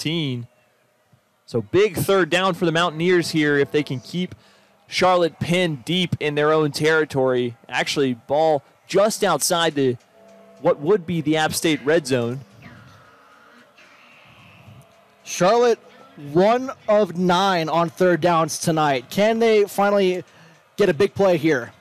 15. So big third down for the Mountaineers here if they can keep Charlotte pinned deep in their own territory. Actually, ball just outside what would be the App State red zone. Charlotte 1 of 9 on third downs tonight. Can they finally get a big play here?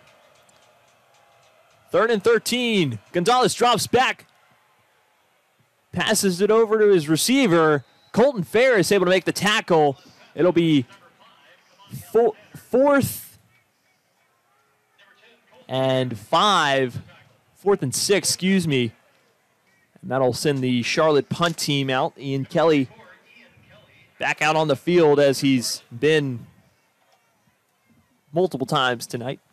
3rd and 13. Gonzalez drops back. Passes it over to his receiver. Colton Ferris able to make the tackle. It'll be 4th and 5. 4th and 6, excuse me. And that'll send the Charlotte punt team out. Ian Kelly back out on the field as he's been multiple times tonight.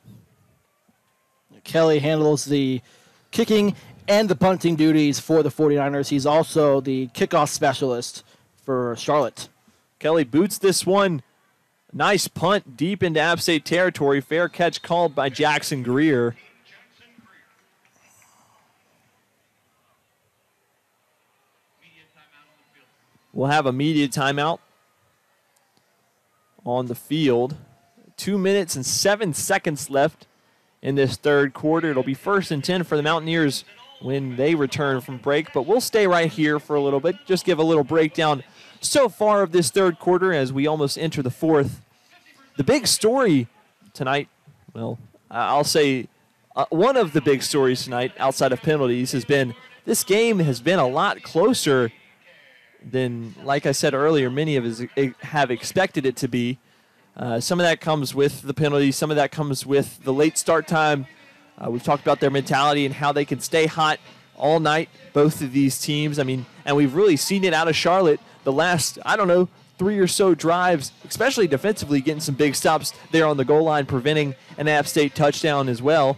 Kelly handles the kicking and the punting duties for the 49ers. He's also the kickoff specialist for Charlotte. Kelly boots this one. Nice punt deep into App State territory. Fair catch called by Jackson Greer. We'll have a media timeout on the field. 2 minutes and 7 seconds left in this third quarter. It'll be 1st and 10 for the Mountaineers when they return from break. But we'll stay right here for a little bit. Just give a little breakdown so far of this third quarter as we almost enter the fourth. The big story tonight, well, I'll say one of the big stories tonight outside of penalties has been this game has been a lot closer than, like I said earlier, many of us have expected it to be. Some of that comes with the penalties. Some of that comes with the late start time. We've talked about their mentality and how they can stay hot all night, both of these teams. I mean, and we've really seen it out of Charlotte the last, 3 or so drives, especially defensively, getting some big stops there on the goal line, preventing an App State touchdown as well.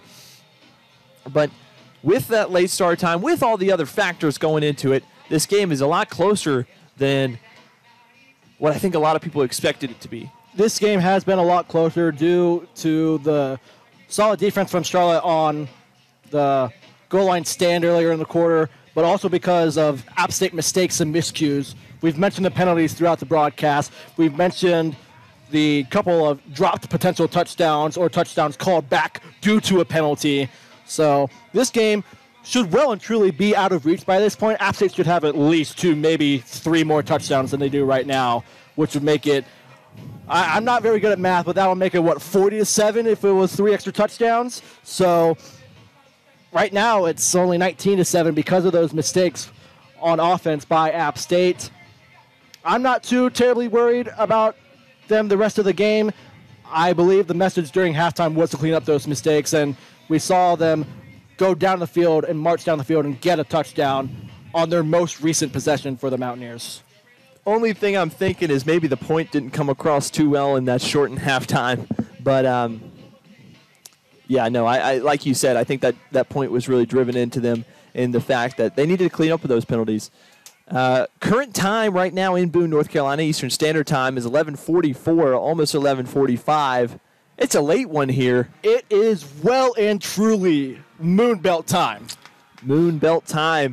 But with that late start time, with all the other factors going into it, this game is a lot closer than what I think a lot of people expected it to be. This game has been a lot closer due to the solid defense from Charlotte on the goal line stand earlier in the quarter, but also because of App State mistakes and miscues. We've mentioned the penalties throughout the broadcast. We've mentioned the couple of dropped potential touchdowns or touchdowns called back due to a penalty. So this game should well and truly be out of reach by this point. App State should have at least 2, maybe 3 more touchdowns than they do right now, which would make it, I'm not very good at math, but that would make it, 40-7 if it was 3 extra touchdowns. So right now it's only 19-7 because of those mistakes on offense by App State. I'm not too terribly worried about them the rest of the game. I believe the message during halftime was to clean up those mistakes, and we saw them go down the field and march down the field and get a touchdown on their most recent possession for the Mountaineers. Only thing I'm thinking is maybe the point didn't come across too well in that shortened halftime. But, yeah, no, I like you said, I think that point was really driven into them in the fact that they needed to clean up with those penalties. Current time right now in Boone, North Carolina, Eastern Standard Time is 11:44, almost 11:45. It's a late one here. It is well and truly Moonbelt time. Moonbelt time.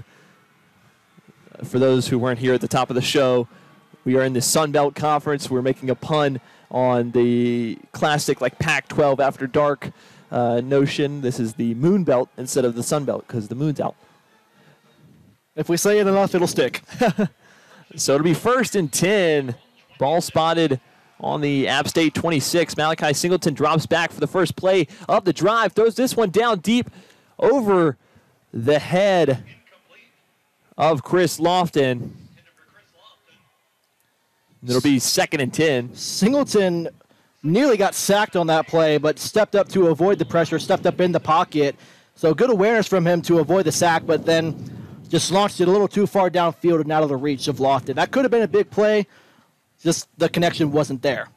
For those who weren't here at the top of the show, we are in the Sun Belt Conference. We're making a pun on the classic Pac-12 After Dark notion. This is the Moonbelt instead of the Sun Belt because the moon's out. If we say it enough, it'll stick. So it'll be 1st and 10. Ball spotted on the App State 26. Malachi Singleton drops back for the first play of the drive. Throws this one down deep over the head of Chris Lofton. It'll be 2nd and 10. Singleton nearly got sacked on that play, but stepped up to avoid the pressure, stepped up in the pocket. So good awareness from him to avoid the sack, but then just launched it a little too far downfield and out of the reach of Lofton. That could have been a big play, just the connection wasn't there.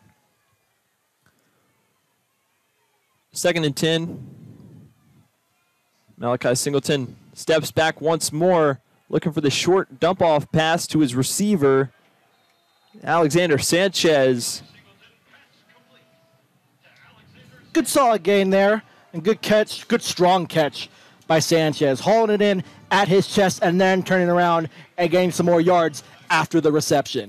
2nd and 10. Malachi Singleton steps back once more, looking for the short dump-off pass to his receiver, Alexander Sanchez. Good solid gain there, and good catch, good strong catch by Sanchez, hauling it in at his chest and then turning around and gaining some more yards after the reception.